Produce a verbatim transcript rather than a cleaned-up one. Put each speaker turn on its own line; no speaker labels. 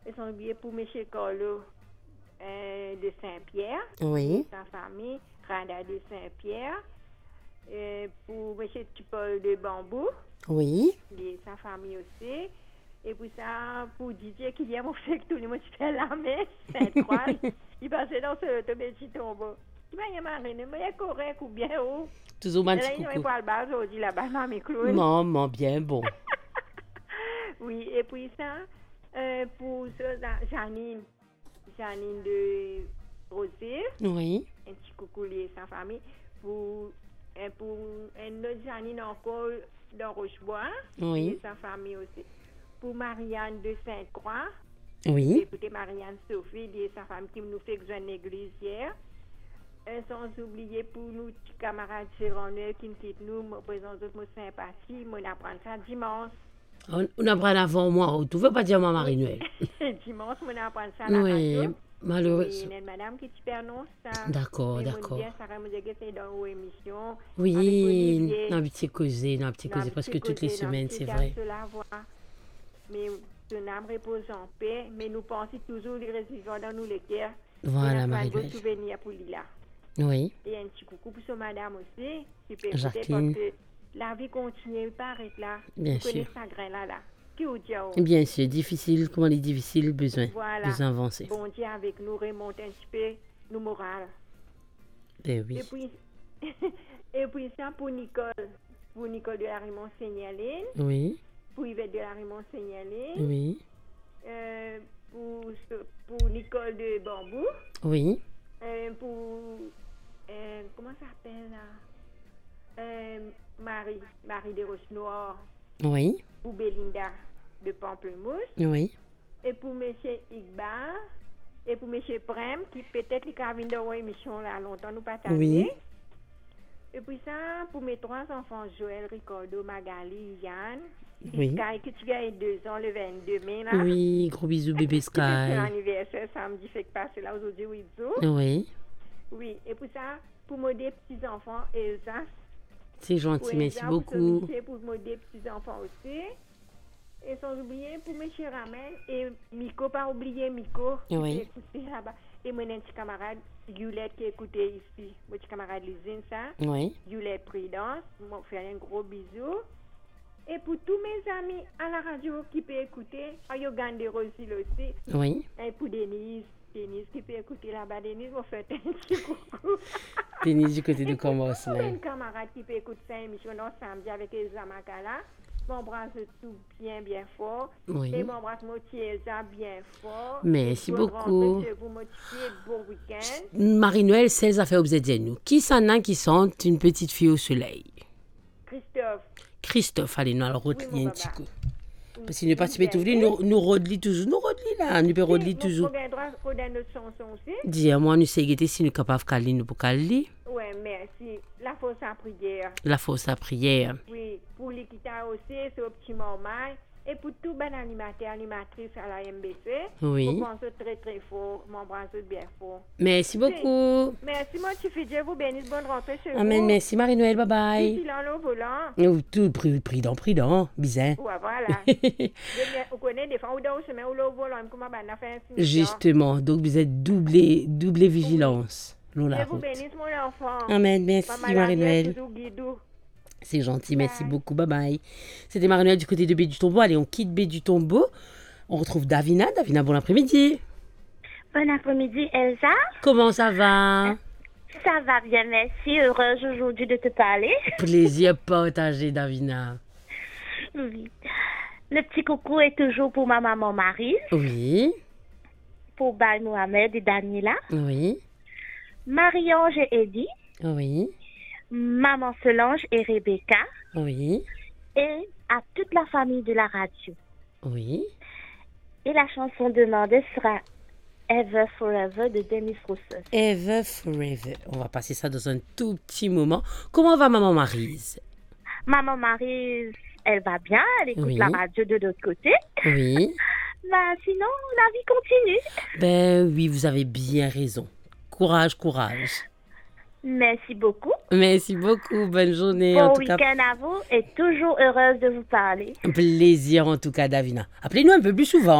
Et sans oublier pour M. Carlo euh, de Saint-Pierre.
Oui.
Sa famille, Rada de Saint-Pierre. Euh, pour M. Tupol de Bambou.
Oui.
Et sa famille aussi. Et puis ça, pour Didier, qui vient mon fait que tout le monde fait la messe, Sainte-Croix. Il passait dans ce petit tombeau. Tu vas y mariner, mais il y a correct ou bien où?
Toujours un petit
coucou.
coucou.
Là, il pas le aujourd'hui là-bas, dans mes clous.
Maman, bien bon.
Oui, et puis ça, euh, pour ça, Janine, Janine de Rosé.
Oui.
Un petit coucou lié sa famille. Pour, euh, pour une autre Janine encore dans Rochebois.
Oui.
Et sa famille aussi. Pour Marianne de Sainte-Croix.
Oui.
Écoutez, Marianne Sophie et sa femme qui nous fait que l'église hier. Euh, sans oublier pour nous, petits camarades Géronnel qui nous quittent nous, me présente notre sympathie, on apprend ça dimanche.
On, on apprend avant moi, tu veux pas dire moi Marie-Noël?
Dimanche, on apprend ça à la
oui,
radio.
malheureusement.
Oui, une madame qui te prononce ça.
D'accord, d'accord.
Bien, ça va me dire que c'est dans vos émissions.
Oui, on a petit causé, on a petit causé, parce que toutes les semaines, c'est vrai.
Mais ton âme repose en paix, mais nous pensons toujours les résultats dans nous les cœurs.
Voilà, Marie-Noël.
Un beau souvenir pour Lila.
Oui.
Et un petit coucou pour son madame aussi, qui peut écouter
Jacqueline.
parce que la vie continue par être là.
Bien
vous
sûr.
connaissez ça grain là, là. Qui vous dit, oh?
Bien sûr, difficile, comment les difficiles, besoin,
Voilà.
besoin avancer.
Bon Dieu avec nous, remonte un petit peu nous moral.
Ben oui.
Et puis, et puis ça pour Nicole, pour Nicole de la Raymond Signaline,
Oui,
pour Yvette de la Raymond Signaline,
oui,
euh, pour, pour Nicole de Bambou,
oui,
euh, pour, euh, comment ça s'appelle là? Euh, Marie, Marie de Roche-Noire,
oui,
pour Belinda de Pamplemousse,
oui.
et pour M. Igbar, et pour M. Prem, qui peut-être les cabines de une émission là longtemps nous partager.
Oui.
Et puis ça, pour mes trois enfants, Joël, Ricardo, Magali, Yann,
Oui.
Sky, qui tu as deux ans le vingt-deux mai là.
Oui, gros bisous bébé
C'est son
Sky.
anniversaire samedi, fait que passer là aujourd'hui, oui, bisous.
Oui,
Oui, et puis ça, pour moi des petits-enfants, Elsa.
c'est gentil,
Pour
merci
Elsa,
beaucoup.
Pour, pour moi des petits-enfants aussi. Et sans oublier pour M. Ramel et Miko, pas oublier Miko.
Oui.
Qui écoutait là-bas. Et mon petit camarade, Yulette, qui écoutait ici. Mon petit camarade Lizine, ça.
Oui,
Yulette Prudence. Moi, je fais un gros bisou. Et pour tous mes amis à la radio qui peuvent écouter, à Yogan de Rosil aussi.
oui.
Et pour Denise, Denise qui peut écouter là-bas, Denise, on fait un petit coucou.
Denise du côté de
Et pour
Comoros,
tous
là.
mes camarades qui peuvent écouter cette émission dans samedi avec Elsa Makala, m'embrasse tout bien, bien fort.
Oui.
Et m'embrasse Motier Elsa bien fort.
Merci
Bonne
beaucoup.
rentrée, vous motiver, bon week-end.
Marie-Noël, c'est les affaires obsédiées nous. Qui s'en a qui sont une petite fille au soleil?
Christophe.
Christophe, allez, nous allons
Oui,
retenir
mon
un petit
papa.
coup. Parce qu'il ne participe toujours, nous, nous rodli toujours, nous rodli là, nous peut rodli toujours.
Vous avez droit à une autre chanson aussi?
Dis-moi, nous sommes guettés si nous sommes capables de caler, nous pour caler.
Oui, merci. La force à prière.
La force à prière.
Oui, pour l'équita aussi, c'est au petit moment. Et pour tout bon animateur, animatrice à la M B C,
Oui.
je pense très très fort, m'embrasse bien fort.
Merci beaucoup.
Merci, mon petit fidèle, vous bénisse, bonne rentrée chez vous.
Amen, merci Marie-Noël, bye bye.
Ici, dans le volant.
Oh, tout pris, pris dans, pris dans, bizarre.
Ouais, voilà. Vous connaissez des fois, ou dans le chemin, ou le volant, comment on a fait un signe.
Justement, donc vous êtes doublé, doublé vigilance. L'on la
Dieu vous
route.
bénisse, mon enfant.
Amen, merci
Maman, la
Marie-Noël.
vie, toujours guidou.
C'est gentil, merci
Bye.
beaucoup, bye bye. C'était Marie-Noël du côté de Baie du Tombeau. Allez, on quitte Baie du Tombeau. On retrouve Davina. Davina, bon après-midi.
Bon après-midi, Elsa.
Comment ça va?
Ça va bien, merci. Heureuse aujourd'hui de te parler.
Plaisir partagé, Davina.
Oui. Le petit coucou est toujours pour ma maman Marie,
Oui,
pour Baye Mohamed et Daniela,
oui,
Marie-Ange et Eddie,
oui,
maman Solange et Rebecca,
oui,
et à toute la famille de la radio.
oui.
Et la chanson demandée sera Ever Forever de Demis Rousseau.
Ever Forever. On va passer ça dans un tout petit moment. Comment va maman Maryse?
Maman Marie, elle va bien, elle écoute
Oui.
la radio de l'autre côté.
Oui.
Bah, sinon, la vie continue.
Ben oui, vous avez bien raison. Courage, courage.
Merci beaucoup.
Merci beaucoup. Bonne journée.
Bon
en tout cas,
week-end à vous et toujours heureuse de vous parler.
plaisir en tout cas, Davina. Appelez-nous un peu plus souvent.